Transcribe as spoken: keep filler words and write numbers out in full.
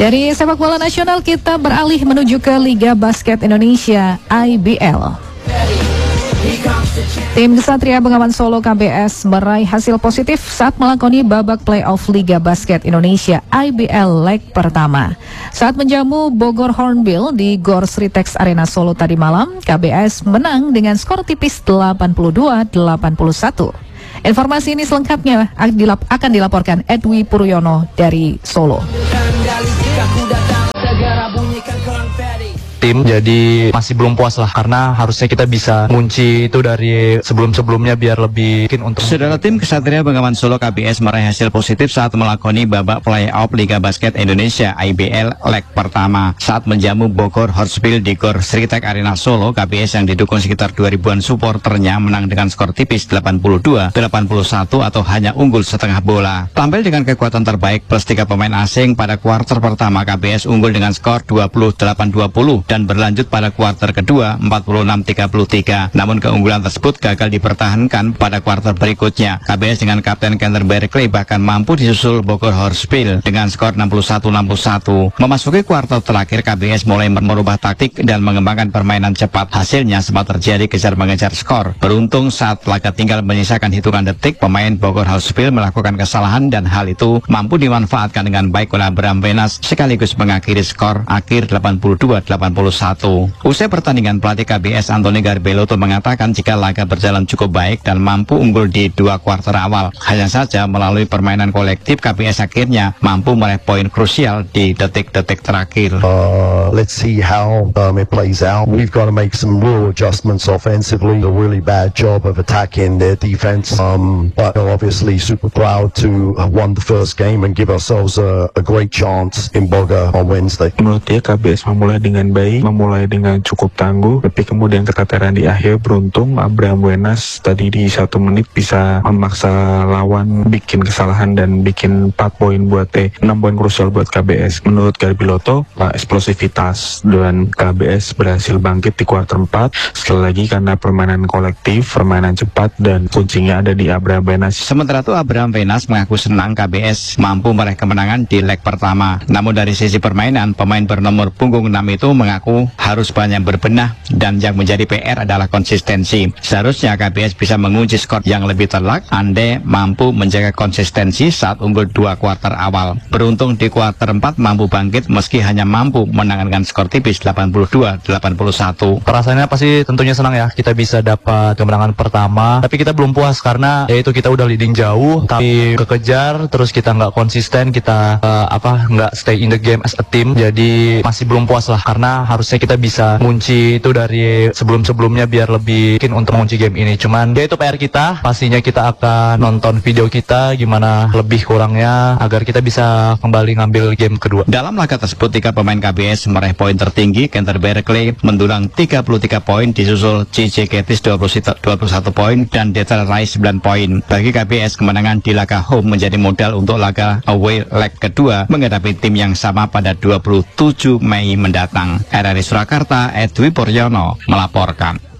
Dari sepak bola nasional kita beralih menuju ke Liga Basket Indonesia I B L. Tim Ksatria Bengawan Solo K B S meraih hasil positif saat melakoni babak playoff Liga Basket Indonesia I B L leg pertama. Saat menjamu Bogor Hornbill di Gor Sritex Arena Solo tadi malam, K B S menang dengan skor tipis delapan puluh dua delapan puluh satu. Informasi ini selengkapnya akan dilaporkan Edwi Puryono dari Solo. Tim jadi masih belum puas lah, karena harusnya kita bisa kunci itu dari sebelum-sebelumnya biar lebih mungkin untuk. Saudara, tim Ksatria Bengawan Solo K B S meraih hasil positif saat melakoni babak playoff Liga Basket Indonesia I B L leg pertama. Saat menjamu Bogor Hornbill di Gor Sritex Arena Solo, K B S yang didukung sekitar dua ribuan supporternya menang dengan skor tipis delapan puluh dua delapan puluh satu atau hanya unggul setengah bola. Tampil dengan kekuatan terbaik plus tiga pemain asing pada kuarter pertama, K B S unggul dengan skor dua puluh delapan dua puluh dan berlanjut pada kuarter kedua empat puluh enam tiga puluh tiga. Namun keunggulan tersebut gagal dipertahankan pada kuarter berikutnya. K B S dengan Kapten Canterbury Clay bahkan mampu disusul Bogor Hornbill dengan skor enam puluh satu enam puluh satu. Memasuki kuarter terakhir, K B S mulai merubah taktik dan mengembangkan permainan cepat. Hasilnya sempat terjadi kejar-mengejar skor. Beruntung saat laga tinggal menyisakan hitungan detik, pemain Bogor Hornbill melakukan kesalahan dan hal itu mampu dimanfaatkan dengan baik oleh Abraham Wenas sekaligus mengakhiri skor akhir delapan puluh dua delapan puluh satu. Usai pertandingan, pelatih K B S Antoni Garbelotto mengatakan jika laga berjalan cukup baik dan mampu unggul di dua kuarter awal. Hanya saja melalui permainan kolektif, K B S akhirnya mampu meraih poin krusial di detik-detik terakhir. Uh, let's see how um, it plays out. We've got to make some real adjustments offensively. A really bad job of attacking their defense. Um, but obviously super proud to have won the first game and give ourselves a, a great chance in Bogor on Wednesday. Menurut dia, K B S memulai dengan baik, memulai dengan cukup tangguh, tapi kemudian keteteran di akhir. Beruntung Abraham Wenas tadi di satu menit bisa memaksa lawan bikin kesalahan dan bikin empat poin buat eh enam poin krusial buat K B S. Menurut Garbelotto, eksplosivitas dan K B S berhasil bangkit di kuarter empat sekali lagi karena permainan kolektif, permainan cepat, dan kuncinya ada di Abraham Wenas. Sementara itu Abraham Wenas mengaku senang K B S mampu meraih kemenangan di leg pertama. Namun dari sisi permainan, pemain bernomor punggung enam itu mengaku harus banyak berbenah dan yang menjadi P R adalah konsistensi. Seharusnya K B S bisa mengunci skor yang lebih telak andai mampu menjaga konsistensi saat unggul dua kuarter awal. Beruntung di kuarter empat mampu bangkit meski hanya mampu menangkan skor tipis delapan puluh dua delapan puluh satu. Perasaannya pasti tentunya senang ya, kita bisa dapat kemenangan pertama, tapi kita belum puas karena yaitu kita udah leading jauh tapi kekejar, terus kita nggak konsisten, kita uh, apa nggak stay in the game as a team. Jadi masih belum puas lah, karena harusnya kita bisa kunci itu dari sebelum-sebelumnya biar lebih mungkin untuk mengunci game ini. Cuman ya itu P R kita, pastinya kita akan nonton video kita gimana lebih kurangnya agar kita bisa kembali ngambil game kedua. Dalam laga tersebut, tiga pemain K B S meraih poin tertinggi. Canterbury Clay mendulang tiga puluh tiga poin, disusul C J Ketis dua puluh satu poin dan Detel Rice sembilan poin. Bagi K B S, kemenangan di laga home menjadi modal untuk laga away leg kedua menghadapi tim yang sama pada dua puluh tujuh Mei mendatang. R R I Surakarta, Edwi Puryono melaporkan.